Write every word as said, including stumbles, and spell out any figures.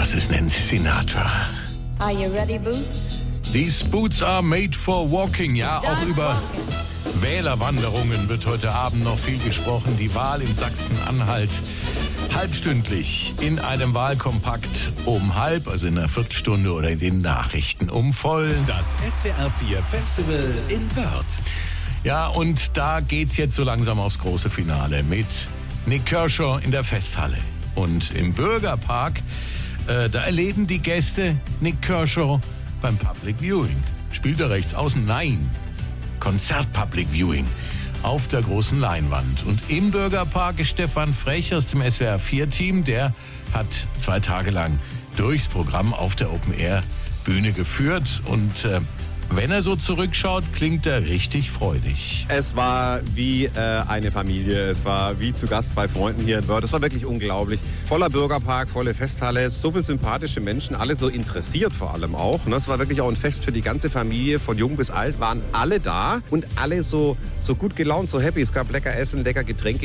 das ist Nancy Sinatra. Are you ready, Boots? These boots are made for walking. Ja, auch über Wählerwanderungen wird heute Abend noch viel gesprochen. Die Wahl in Sachsen-Anhalt halbstündlich in einem Wahlkompakt um halb, also in einer Viertelstunde oder in den Nachrichten um voll. Das S W R vier Festival in Wörth. Ja, und da geht's jetzt so langsam aufs große Finale mit Nik Kershaw in der Festhalle. Und im Bürgerpark, äh, da erleben die Gäste Nik Kershaw beim Public Viewing. Spielt er rechts außen? Nein. Konzert-Public Viewing auf der großen Leinwand. Und im Bürgerpark ist Stefan Frech aus dem S W R vier Team. Der hat zwei Tage lang durchs Programm auf der Open-Air-Bühne geführt. Und äh, wenn er so zurückschaut, klingt er richtig freudig. Es war wie äh, eine Familie, es war wie zu Gast bei Freunden hier in Wörth. Es war wirklich unglaublich. Voller Bürgerpark, volle Festhalle, so viele sympathische Menschen, alle so interessiert vor allem auch. Es war wirklich auch ein Fest für die ganze Familie, von jung bis alt waren alle da und alle so, so gut gelaunt, so happy. Es gab lecker Essen, lecker Getränke.